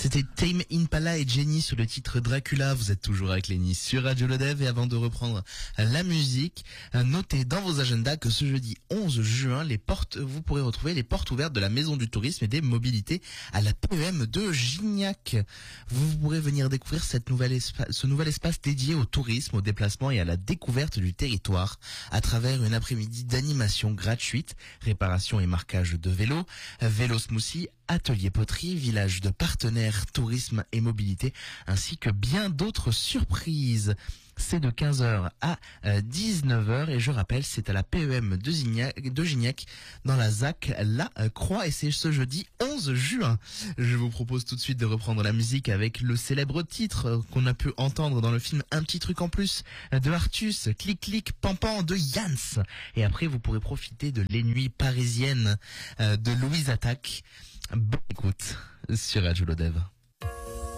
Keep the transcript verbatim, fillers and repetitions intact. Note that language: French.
C'était Tame Impala et Jenny sur le titre Dracula. Vous êtes toujours avec Lenny sur Radio Lodev. Et avant de reprendre la musique, notez dans vos agendas que ce jeudi onze juin, les portes, vous pourrez retrouver les portes ouvertes de la Maison du Tourisme et des Mobilités à la P E M de Gignac. Vous pourrez venir découvrir cette nouvelle espa- ce nouvel espace dédié au tourisme, au déplacement et à la découverte du territoire à travers une après-midi d'animation gratuite, réparation et marquage de vélos, vélo smoothie, atelier poterie, village de partenaires, tourisme et mobilité, ainsi que bien d'autres surprises. C'est de quinze heures à dix-neuf heures et je rappelle, c'est à la P E M de Gignac, de Gignac dans la Z A C La Croix et c'est ce jeudi onze juin. Je vous propose tout de suite de reprendre la musique avec le célèbre titre qu'on a pu entendre dans le film Un petit truc en plus de Artus, Clic Clic Pampan de Yans. Et après, vous pourrez profiter de Les Nuits parisiennes de Louise Attaque. Bonne écoute sur Radio Lodev.